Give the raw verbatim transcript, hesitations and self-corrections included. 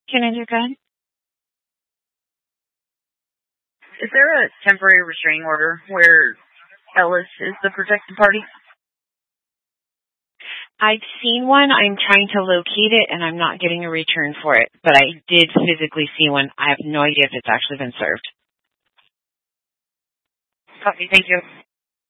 Can I do good? Is there a temporary restraining order where Ellis is the protected party? I've seen one. I'm trying to locate it, and I'm not getting a return for it. But I did physically see one. I have no idea if it's actually been served. Copy. Thank you.